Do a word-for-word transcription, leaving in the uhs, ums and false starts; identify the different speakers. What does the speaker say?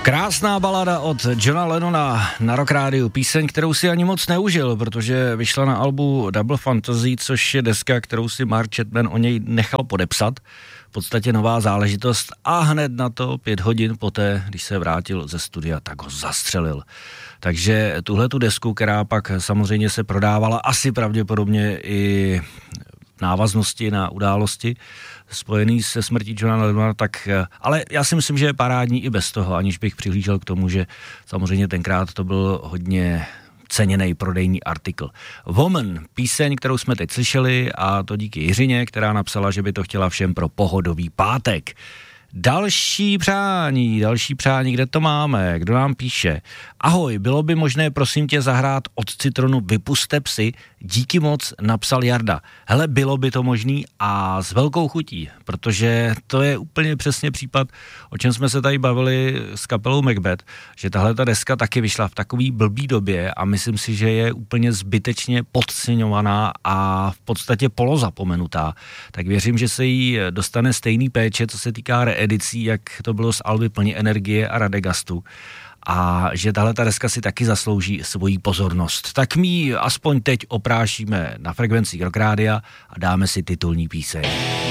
Speaker 1: Krásná balada od Johna Lennona na Rock Rádiu, píseň, kterou si ani moc neužil, protože vyšla na albu Double Fantasy, což je deska, kterou si Mark Chapman o něj nechal podepsat. V podstatě nová záležitost a hned na to pět hodin poté, když se vrátil ze studia, tak ho zastřelil. Takže tuhle tu desku, která pak samozřejmě se prodávala asi pravděpodobně i v návaznosti na události spojený se smrtí Johna Lennona, tak, ale já si myslím, že je parádní i bez toho, aniž bych přihlížel k tomu, že samozřejmě tenkrát to byl hodně ceněný prodejní artikl. Woman, píseň, kterou jsme teď slyšeli, a to díky Jiřině, která napsala, že by to chtěla všem pro pohodový pátek. Další přání, další přání, kde to máme, kdo nám píše. Ahoj, bylo by možné prosím tě zahrát od Citronu Vypuste psy, díky moc, napsal Jarda. Hele, bylo by to možný a s velkou chutí, protože to je úplně přesně případ, o čem jsme se tady bavili s kapelou Macbeth, že tahle ta deska taky vyšla v takový blbý době a myslím si, že je úplně zbytečně podceňovaná a v podstatě polozapomenutá. Tak věřím, že se jí dostane stejný péče, co se týká reedicí, jak to bylo s alby Plně energie a Radegastu. A že tahle ta deska si taky zaslouží svoji pozornost. Tak my aspoň teď oprášíme na frekvencích Rock Rádia a dáme si titulní píseň.